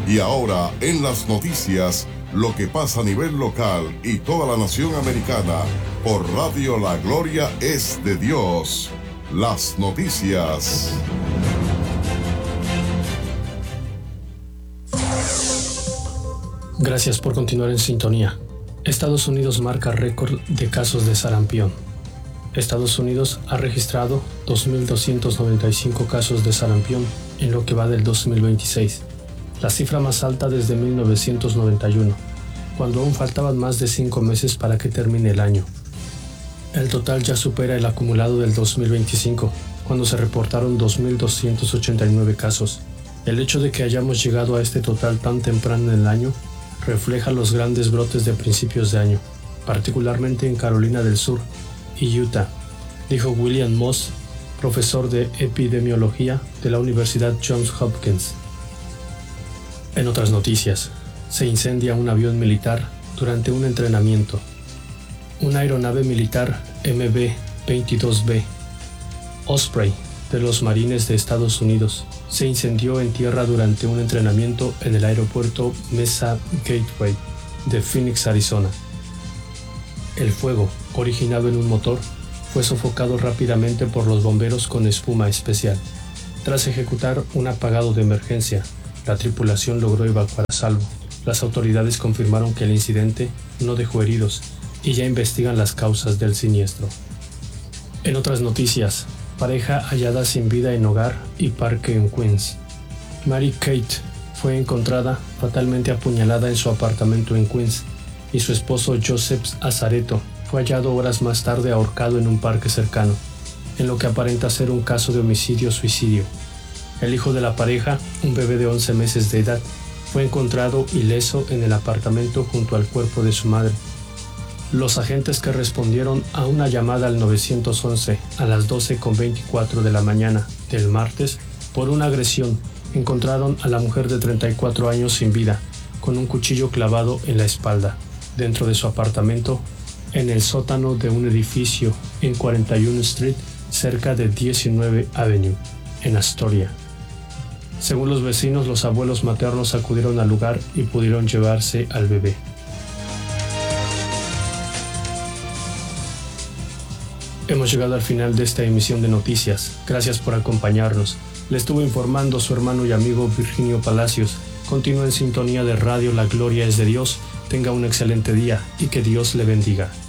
Y ahora, en las noticias, lo que pasa a nivel local y toda la nación americana, por Radio La Gloria es de Dios. Las noticias. Gracias por continuar en sintonía. Estados Unidos marca récord de casos de sarampión. Estados Unidos ha registrado 2.295 casos de sarampión en lo que va del 2026, la cifra más alta desde 1991, cuando aún faltaban más de 5 meses para que termine el año. El total ya supera el acumulado del 2025, cuando se reportaron 2.289 casos. El hecho de que hayamos llegado a este total tan temprano en el año refleja los grandes brotes de principios de año, particularmente en Carolina del Sur y Utah, dijo William Moss, profesor de epidemiología de la Universidad Johns Hopkins. En otras noticias, se incendia un avión militar durante un entrenamiento. Una aeronave militar MB-22B Osprey de los Marines de Estados Unidos se incendió en tierra durante un entrenamiento en el aeropuerto Mesa Gateway de Phoenix, Arizona. El fuego, originado en un motor, fue sofocado rápidamente por los bomberos con espuma especial. Tras ejecutar un apagado de emergencia, la tripulación logró evacuar a salvo. Las autoridades confirmaron que el incidente no dejó heridos y ya investigan las causas del siniestro. En otras noticias, pareja hallada sin vida en hogar y parque en Queens. Mary Kate fue encontrada fatalmente apuñalada en su apartamento en Queens y su esposo Joseph Azareto fue hallado horas más tarde ahorcado en un parque cercano, en lo que aparenta ser un caso de homicidio-suicidio. El hijo de la pareja, un bebé de 11 meses de edad, fue encontrado ileso en el apartamento junto al cuerpo de su madre. Los agentes que respondieron a una llamada al 911 a las 12:24 de la mañana del martes por una agresión encontraron a la mujer de 34 años sin vida, con un cuchillo clavado en la espalda, dentro de su apartamento, en el sótano de un edificio en 41 Street, cerca de 19 Avenue, en Astoria. Según los vecinos, los abuelos maternos acudieron al lugar y pudieron llevarse al bebé. Hemos llegado al final de esta emisión de noticias. Gracias por acompañarnos. Le estuvo informando su hermano y amigo Virginio Palacios. Continúe en sintonía de Radio La Gloria es de Dios. Tenga un excelente día y que Dios le bendiga.